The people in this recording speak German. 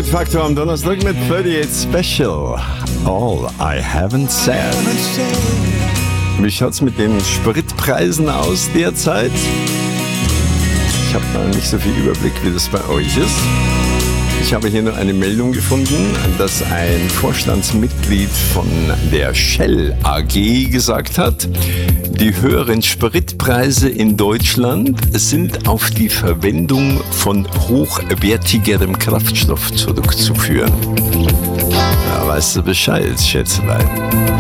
Hit-Faktor am Donnerstag mit 38 Special. All I haven't said. Wie schaut's mit den Spritpreisen aus derzeit? Ich habe da nicht so viel Überblick, wie das bei euch ist. Ich habe hier nur eine Meldung gefunden, dass ein Vorstandsmitglied von der Shell AG gesagt hat, die höheren Spritpreise in Deutschland sind auf die Verwendung von hochwertigerem Kraftstoff zurückzuführen. Da weißt du Bescheid, Schätzelein.